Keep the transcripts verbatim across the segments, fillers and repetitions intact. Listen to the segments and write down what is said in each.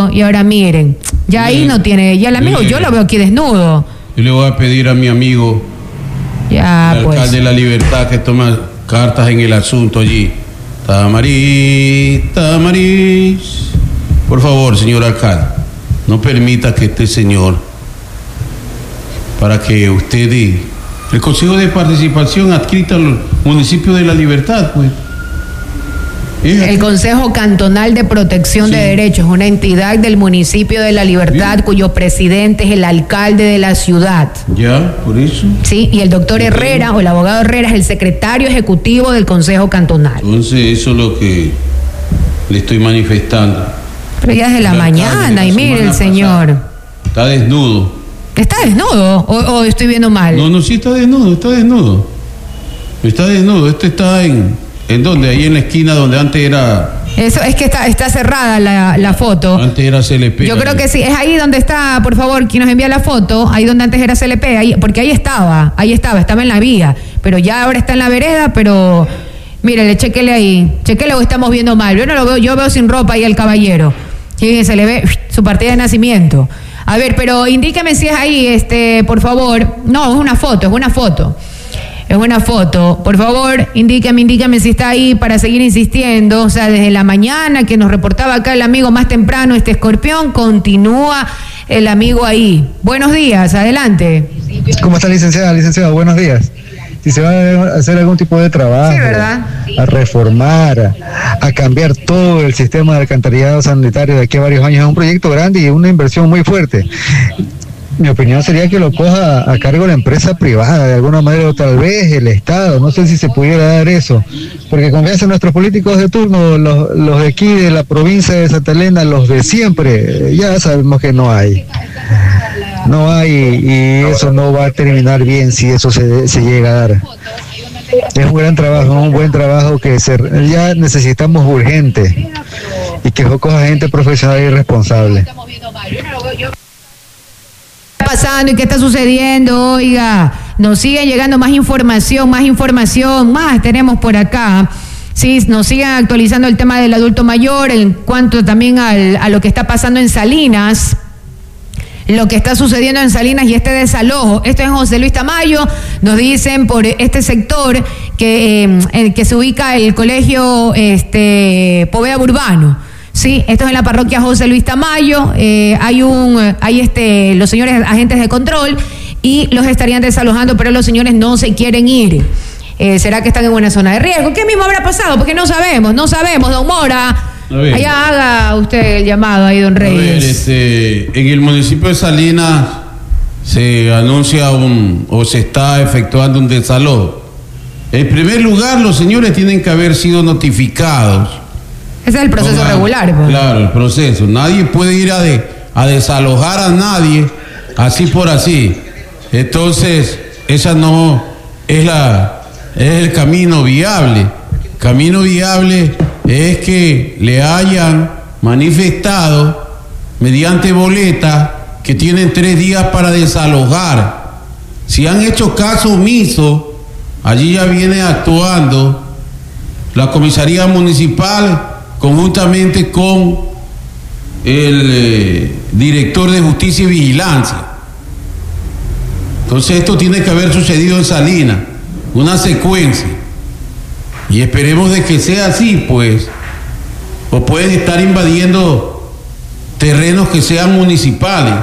amigo y ahora miren, ya ahí no tiene, ya el amigo yo lo veo aquí desnudo. Yo le voy a pedir a mi amigo, ya, el pues. alcalde de La Libertad, que toma cartas en el asunto allí. Tamaris, Tamaris. Por favor, señor alcalde, no permita que este señor, para que usted, el Consejo de Participación adscrita al municipio de La Libertad, pues. El Consejo Cantonal de Protección sí. de Derechos, una entidad del municipio de La Libertad, bien, cuyo presidente es el alcalde de la ciudad. Ya, por eso. Sí, y el doctor Herrera, o el abogado Herrera, es el secretario ejecutivo del Consejo Cantonal. Entonces, eso es lo que le estoy manifestando. Pero ya es de la el mañana, de la y mire el señor. Pasada. Está desnudo. ¿Está desnudo o, o estoy viendo mal? No, no, sí está desnudo, está desnudo. Está desnudo, este está en... ¿En dónde? Ahí en la esquina donde antes era... Eso es que está, está cerrada la, la foto. Antes era C L P. Yo creo que sí, es ahí donde está, por favor, quien nos envía la foto, ahí donde antes era C L P, ahí, porque ahí estaba, ahí estaba, estaba en la vía, pero ya ahora está en la vereda, pero mírele, chequele ahí, chequele o estamos viendo mal. Yo no lo veo, yo veo sin ropa ahí al caballero. Sí, se le ve su partida de nacimiento. A ver, pero indíqueme si es ahí, este, por favor. No, es una foto, es una foto. Es una foto. Por favor, indíqueme, indíqueme si está ahí para seguir insistiendo. O sea, desde la mañana que nos reportaba acá el amigo más temprano, este escorpión, continúa el amigo ahí. Buenos días, adelante. ¿Cómo está, licenciada? Licenciado, buenos días. Si se va a hacer algún tipo de trabajo, sí, ¿verdad? A reformar, a cambiar todo el sistema de alcantarillado sanitario de aquí a varios años, es un proyecto grande y una inversión muy fuerte. Mi opinión sería que lo coja a cargo la empresa privada, de alguna manera, o tal vez el Estado, no sé si se pudiera dar eso, porque confianza en nuestros políticos de turno, los, los de aquí, de la provincia de Santa Elena, los de siempre, ya sabemos que no hay. No hay, y eso no va a terminar bien si eso se, se llega a dar. Es un gran trabajo, un buen trabajo que se, ya necesitamos urgente, y que coja gente profesional y responsable. Pasando y qué está sucediendo, oiga, nos siguen llegando más información, más información, más tenemos por acá, sí, nos siguen actualizando el tema del adulto mayor, en cuanto también al, a lo que está pasando en Salinas, lo que está sucediendo en Salinas y este desalojo. Esto es en José Luis Tamayo, nos dicen por este sector que, eh, en que se ubica el colegio este, Poveda Urbano. Sí, esto es en la parroquia José Luis Tamayo, eh, hay un, hay este, los señores agentes de control y los estarían desalojando, pero los señores no se quieren ir. Eh, ¿Será que están en una zona de riesgo? ¿Qué mismo habrá pasado? Porque no sabemos, no sabemos, don Mora. Allá haga usted el llamado ahí, don Reyes. A ver, este, en el municipio de Salinas se anuncia un, o se está efectuando un desalojo. En primer lugar, los señores tienen que haber sido notificados. Ese es el proceso Toma, regular. Pues. Claro, el proceso. Nadie puede ir a, de, a desalojar a nadie así por así. Entonces, esa no es, la, es el camino viable. Camino viable es que le hayan manifestado mediante boleta que tienen tres días para desalojar. Si han hecho caso omiso, allí ya viene actuando la comisaría municipal conjuntamente con el eh, director de Justicia y Vigilancia. Entonces esto tiene que haber sucedido en Salinas, una secuencia, y esperemos de que sea así, pues, o pueden estar invadiendo terrenos que sean municipales.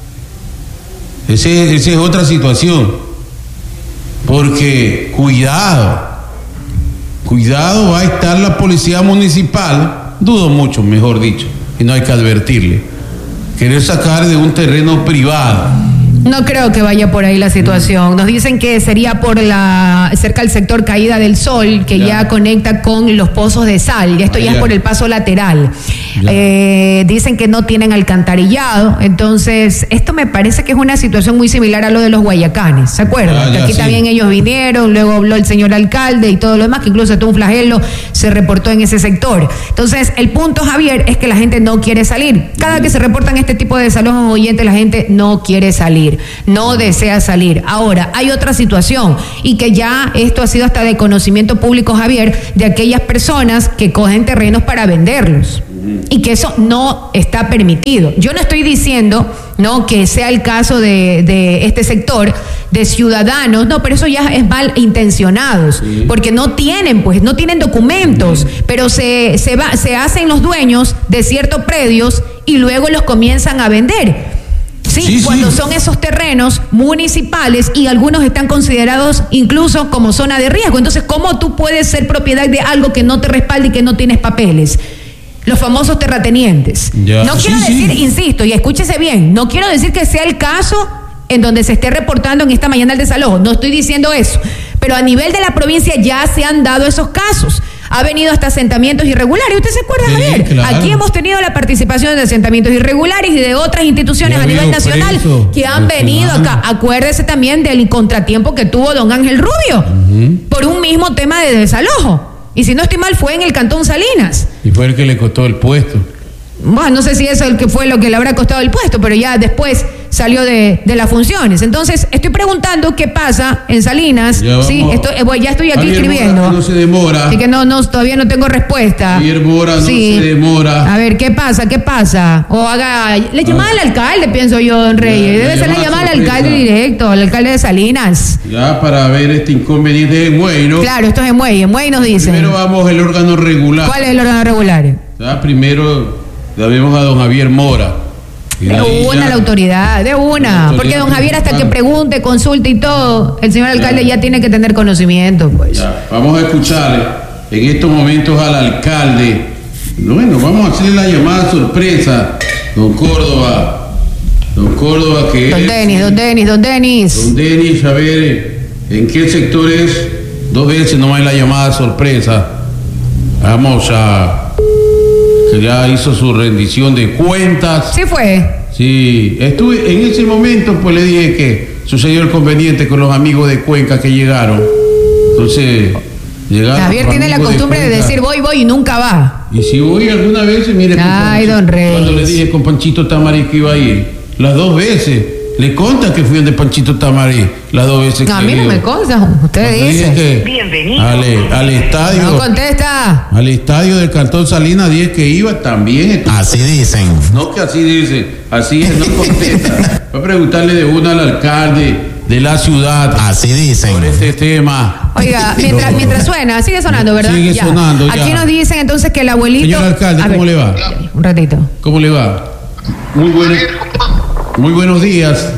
Ese, esa es otra situación, porque cuidado, Cuidado, va a estar la policía municipal, dudo mucho, mejor dicho, y no hay que advertirle, querer sacar de un terreno privado. No creo que vaya por ahí la situación. Nos dicen que sería por la cerca del sector Caída del Sol, que ya, ya conecta con los pozos de sal. Esto ah, ya, ya es por el paso lateral. Eh, dicen que no tienen alcantarillado. Entonces, esto me parece que es una situación muy similar a lo de los Guayacanes. ¿Se acuerdan? Ah, ya, que aquí sí. También ellos vinieron, luego habló el señor alcalde y todo lo demás, que incluso todo un flagelo se reportó en ese sector. Entonces, el punto, Javier, es que la gente no quiere salir. Cada que se reportan este tipo de desalojos oyentes, la gente no quiere salir. No desea salir. Ahora, hay otra situación, y que ya esto ha sido hasta de conocimiento público, Javier, de aquellas personas que cogen terrenos para venderlos. y que eso no está permitido. Yo no estoy diciendo, no, que sea el caso de, de este sector de ciudadanos, no, pero eso ya es mal intencionados, sí. porque no tienen, pues, no tienen documentos, sí. pero se, se, va, se hacen los dueños de ciertos predios y luego los comienzan a vender. Sí, sí, cuando sí. son esos terrenos municipales y algunos están considerados incluso como zona de riesgo. Entonces, ¿cómo tú puedes ser propiedad de algo que no te respalde y que no tienes papeles? Los famosos terratenientes. Ya. No quiero sí, decir, sí. insisto, y escúchese bien, no quiero decir que sea el caso en donde se esté reportando en esta mañana el desalojo, no estoy diciendo eso, pero a nivel de la provincia ya se han dado esos casos. Ha venido hasta asentamientos irregulares. ¿Usted se acuerda, sí, Javier? Claro. Aquí hemos tenido la participación de asentamientos irregulares y de otras instituciones a nivel nacional preso, que han venido acá. Acuérdese también del contratiempo que tuvo don Ángel Rubio uh-huh. por un mismo tema de desalojo. Y si no estoy mal, fue en el Cantón Salinas. Y fue el que le costó el puesto. Bueno, no sé si eso es el que fue lo que le habrá costado el puesto, pero ya después salió de, de las funciones. Entonces, estoy preguntando qué pasa en Salinas. Ya, sí, estoy, eh, ya estoy aquí Javier escribiendo. Mora, no se demora. Así que no, no, todavía no tengo respuesta. Javier Mora, sí. no se demora. A ver, ¿qué pasa? ¿Qué pasa? O haga... Le llamaba al alcalde, pienso yo, don Reyes. Debe ser la llamada al alcalde directo, al alcalde de Salinas. Ya, para ver este inconveniente de Muey, ¿no? Claro, esto es en Muey. En Muey nos dicen. Primero vamos al órgano regular. ¿Cuál es el órgano regular? Ya, primero... La vemos a don Javier Mora. De una ya, la autoridad, de una. Autoridad porque don Javier hasta que pregunte, consulte y todo, el señor alcalde ya, ya tiene que tener conocimiento, pues. Ya. Vamos a escucharle en estos momentos al alcalde. Bueno, vamos a hacerle la llamada sorpresa, don Córdoba. Don Córdoba que Don es, Denis, don Denis, don Denis. Don Denis, a ver, ¿en qué sector es? Dos veces nomás la llamada sorpresa. Vamos a... que ya hizo su rendición de cuentas. Sí fue. Sí, estuve en ese momento, pues le dije que sucedió el conveniente con los amigos de Cuenca que llegaron. Entonces, llegaron. Javier tiene la costumbre de, de decir voy, voy y nunca va. Y si voy alguna vez, mire, ay, don Reyes, cuando le dije con Panchito Tamarí que iba a ir, las dos veces. Le conta que fui de Panchito Tamarí las dos veces. No, a mí no me consta, usted dice. Bienvenido. Al, al estadio. No contesta. Al estadio del Cantón Salinas diez que iba también. Así dicen. No que así dicen, así es, no contesta. Voy a preguntarle de una al alcalde de la ciudad. Así dicen. Sobre este tema. Oiga, mientras, mientras suena, sigue sonando, ¿verdad? Sigue ya. sonando. Ya. Aquí nos dicen entonces que el abuelito. Señor alcalde, ¿cómo ver, le va? Un ratito. ¿Cómo le va? Muy bueno. Muy buenos días.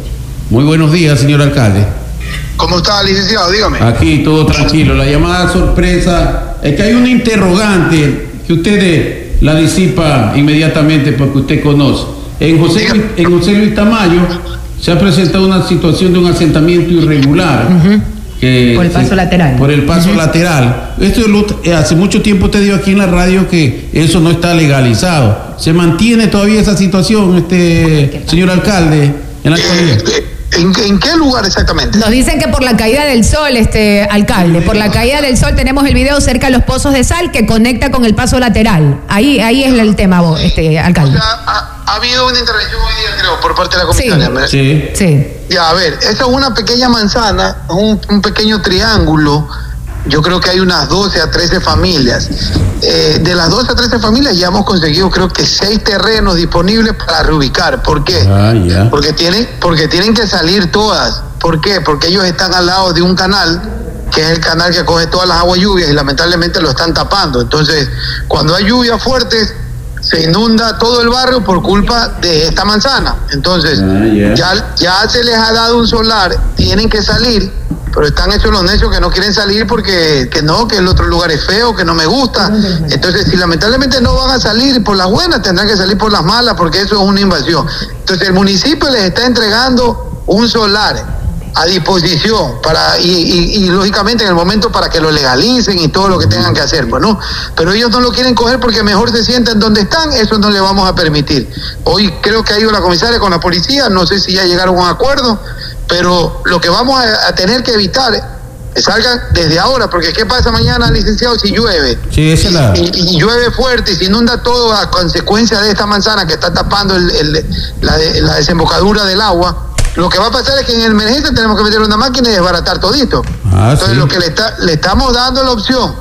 Muy buenos días, señor alcalde. ¿Cómo está, licenciado? Dígame. Aquí todo tranquilo. La llamada sorpresa es que hay una interrogante que usted la disipa inmediatamente porque usted conoce. En José, Luis, en José Luis Tamayo se ha presentado una situación de un asentamiento irregular. Uh-huh. Que por el paso se, lateral. Por el paso uh-huh. lateral. Esto hace mucho tiempo usted dijo aquí en la radio que eso no está legalizado. ¿Se mantiene todavía esa situación, este señor alcalde, en la actualidad? ¿En, ¿En qué lugar exactamente? Nos dicen que por la caída del sol, este alcalde, por la caída del sol tenemos el video cerca de los pozos de sal que conecta con el paso lateral. Ahí, ahí es el tema, vos, este alcalde. O sea, ha, ha habido una intervención hoy día, creo, por parte de la comisaría. Sí. Sí. Ya, a ver, esa es una pequeña manzana, un, un pequeño triángulo. Yo creo que hay unas doce a trece familias. Eh, de las doce a trece familias ya hemos conseguido creo que seis terrenos disponibles para reubicar. ¿Por qué? Ah, yeah. Porque tienen, porque tienen que salir todas. ¿Por qué? Porque ellos están al lado de un canal, que es el canal que coge todas las aguas lluvias y lamentablemente lo están tapando. Entonces, cuando hay lluvias fuertes, se inunda todo el barrio por culpa de esta manzana. Entonces, ah, yeah. ya, ya se les ha dado un solar, tienen que salir, pero están hechos los necios que no quieren salir porque que no, que el otro lugar es feo, que no me gusta. Entonces, si lamentablemente no van a salir por las buenas, tendrán que salir por las malas porque eso es una invasión. Entonces, el municipio les está entregando un solar a disposición para y, y, y lógicamente en el momento para que lo legalicen y todo lo que tengan que hacer, pues no, pero ellos no lo quieren coger porque mejor se sienten donde están, eso no le vamos a permitir. Hoy creo que ha ido la comisaria con la policía, no sé si ya llegaron a un acuerdo, pero lo que vamos a, a tener que evitar es que salgan desde ahora, porque ¿qué pasa mañana, licenciado, si llueve? Sí, esa es la... y, y, y llueve fuerte y se inunda todo a consecuencia de esta manzana que está tapando el, el, la, de, la desembocadura del agua. Lo que va a pasar es que en emergencia tenemos que meter una máquina y desbaratar todito. Ah, entonces sí. Lo que le, está, le estamos dando la opción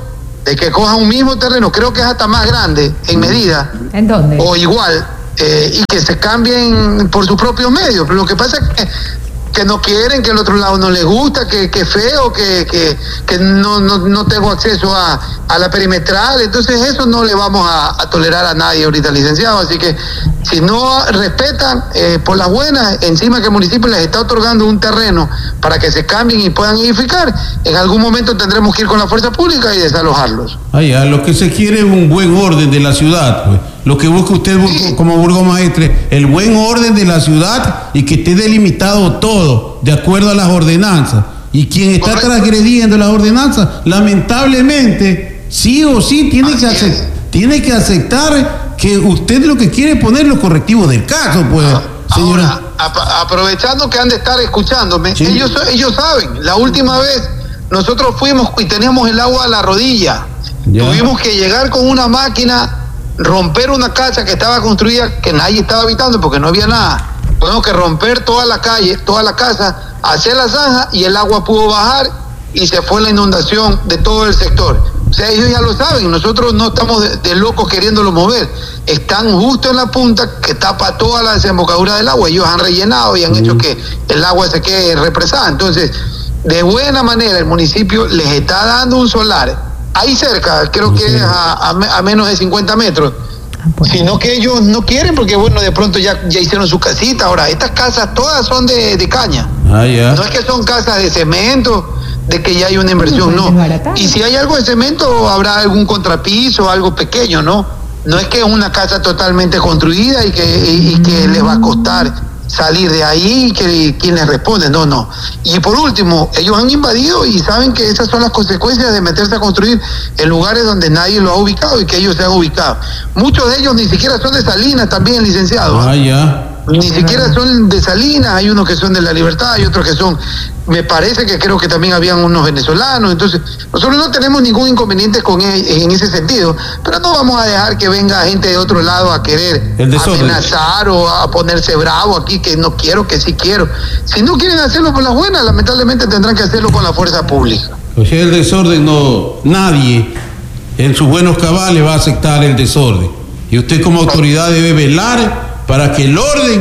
de que cojan un mismo terreno, creo que es hasta más grande en medida. ¿En dónde? O igual, eh, y que se cambien por sus propios medios. Pero lo que pasa es que, que no quieren, que el otro lado no les gusta, que, que feo, que, que, que no, no, no tengo acceso a, a la perimetral. Entonces eso no le vamos a, a tolerar a nadie ahorita, licenciado. Así que si no respetan, eh, por las buenas, encima que el municipio les está otorgando un terreno para que se cambien y puedan edificar, en algún momento tendremos que ir con la fuerza pública y desalojarlos. Ah, ya, lo que se quiere es un buen orden de la ciudad, pues. Lo que busca usted Sí. como burgomaestre, el buen orden de la ciudad y que esté delimitado todo de acuerdo a las ordenanzas. Y quien está Correcto. transgrediendo las ordenanzas, lamentablemente, sí o sí tiene que, Así acep- es. tiene que aceptar que usted lo que quiere es poner los correctivos del caso, pues, señora. Ahora, ap- aprovechando que han de estar escuchándome, Sí. ellos, ellos saben, la última vez nosotros fuimos y teníamos el agua a la rodilla. Ya. Tuvimos que llegar con una máquina, romper una casa que estaba construida, que nadie estaba habitando porque no había nada. Tuvimos que romper toda la calle, toda la casa, hacer la zanja y el agua pudo bajar y se fue la inundación de todo el sector. O sea, ellos ya lo saben, nosotros no estamos de, de locos queriéndolo mover. Están justo en la punta que tapa toda la desembocadura del agua. Ellos han rellenado y han hecho que el agua se quede represada. Entonces, de buena manera, el municipio les está dando un solar ahí cerca, creo que es a, a, a menos de cincuenta metros. Sino que ellos no quieren porque, bueno, de pronto ya, ya hicieron su casita. Ahora, estas casas todas son de, de caña. Ah, ya. No es que son casas de cemento, de que ya hay una inversión, no. Y si hay algo de cemento, habrá algún contrapiso, algo pequeño, ¿no? No es que es una casa totalmente construida y que, y, y que les va a costar salir de ahí y que quien les responde, no, no. Y por último, ellos han invadido y saben que esas son las consecuencias de meterse a construir en lugares donde nadie lo ha ubicado y que ellos se han ubicado. Muchos de ellos ni siquiera son de Salinas también, licenciado. Ah, ya. Ni siquiera son de Salinas, hay unos que son de La Libertad, hay otros que son, me parece que creo que también habían unos venezolanos. Entonces, nosotros no tenemos ningún inconveniente con e- en ese sentido, pero no vamos a dejar que venga gente de otro lado a querer El desorden. amenazar o a ponerse bravo aquí, que no quiero, que sí quiero. Si no quieren hacerlo por las buenas, lamentablemente tendrán que hacerlo con la fuerza pública. O sea, el desorden no, nadie en sus buenos cabales va a aceptar el desorden. Y usted como autoridad debe velar para que el orden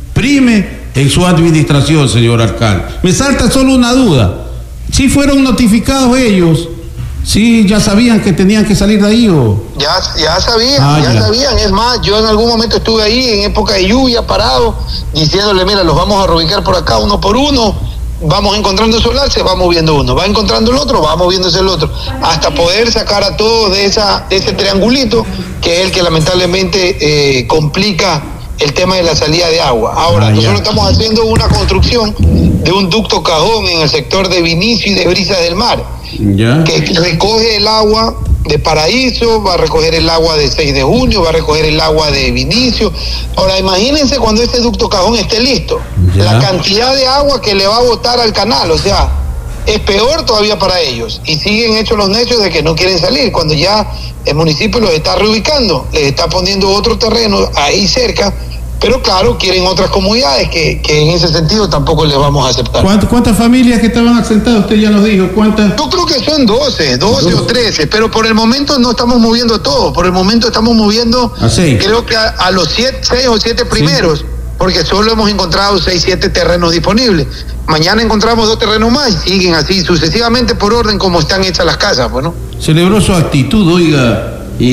prime en su administración, señor alcalde. Me salta solo una duda. ¿Sí fueron notificados ellos? ¿Sí ya sabían que tenían que salir de ahí o...? Ya, ya sabían, Ah, ya, ya. sabían. Es más, yo en algún momento estuve ahí en época de lluvia, parado, diciéndole, mira, los vamos a reubicar por acá uno por uno, vamos encontrando solar, se va moviendo uno, va encontrando el otro, va moviéndose el otro, hasta poder sacar a todos de, esa, de ese triangulito, que es el que lamentablemente eh, complica el tema de la salida de agua. Ahora, Ah, ya. nosotros estamos haciendo una construcción de un ducto cajón en el sector de Vinicio y de Brisas del Mar, ¿Ya? que recoge el agua de Paraíso, va a recoger el agua de seis de junio, va a recoger el agua de Vinicio. Ahora, imagínense cuando este ducto cajón esté listo, Ya. la cantidad de agua que le va a botar al canal, o sea, es peor todavía para ellos. Y siguen hechos los necios de que no quieren salir, cuando ya el municipio los está reubicando, les está poniendo otro terreno ahí cerca, pero claro, quieren otras comunidades que, que en ese sentido tampoco les vamos a aceptar. ¿Cuántas, ¿Cuántas familias que estaban asentadas? Usted ya nos dijo. ¿Cuántas? Yo creo que son doce, doce o trece, pero por el momento no estamos moviendo todo, por el momento estamos moviendo, A seis. creo que a, a los siete, seis o siete primeros, porque solo hemos encontrado seis, siete terrenos disponibles. Mañana encontramos dos terrenos más y siguen así sucesivamente por orden como están hechas las casas, pues, ¿no? Celebró su actitud, oiga,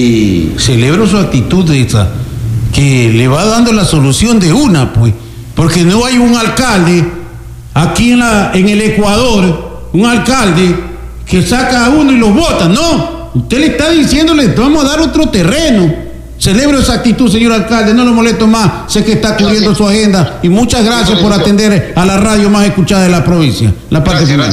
y celebró su actitud de esa, que le va dando la solución de una, pues, porque no hay un alcalde aquí en, la, en el Ecuador, un alcalde que saca a uno y los vota, no, usted le está diciéndole, vamos a dar otro terreno. Celebro esa actitud, señor alcalde, no lo molesto más, sé que está cubriendo su agenda y muchas gracias por atender a la radio más escuchada de la provincia, la parte final.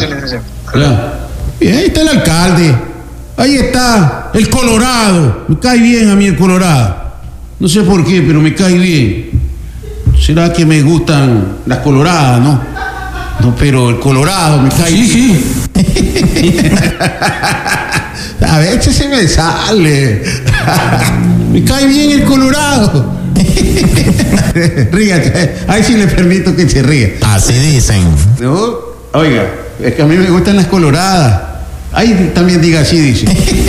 Ya. Bien, ahí está el alcalde, ahí está el Colorado, me cae bien a mí el Colorado, no sé por qué, pero me cae bien. ¿Será que me gustan las coloradas, no? No, pero el Colorado me cae bien. Sí, sí. A veces se me sale. Me cae bien el Colorado. Rígate, ahí sí le permito que se ría. Así dicen. No, oiga, es que a mí me gustan las coloradas. Ahí también diga así, dice.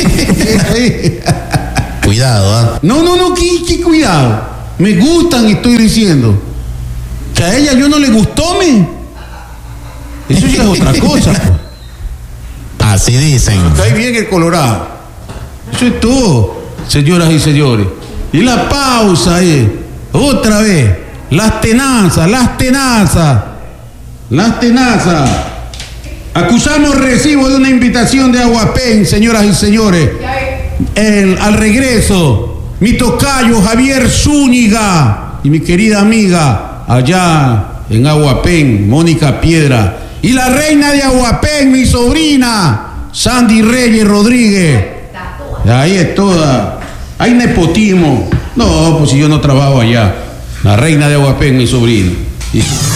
Cuidado, ¿ah? ¿eh? No, no, no, ¿qué, qué cuidado? Me gustan, estoy diciendo. Que a ella yo no le gustó, me. Eso ya es otra cosa, pues. Así dicen. Cae bien el Colorado. Eso es todo, señoras y señores. Y la pausa, eh. Otra vez. Las tenazas, las tenazas. Las tenazas. Acusamos recibo de una invitación de Aguapén, señoras y señores. El, al regreso, mi tocayo Javier Zúñiga y mi querida amiga allá en Aguapén, Mónica Piedra. Y la reina de Aguapén, mi sobrina, Sandy Reyes Rodríguez. Ahí es toda. Hay nepotismo. No, pues si yo no trabajo allá. La reina de Aguapén, mi sobrina. Y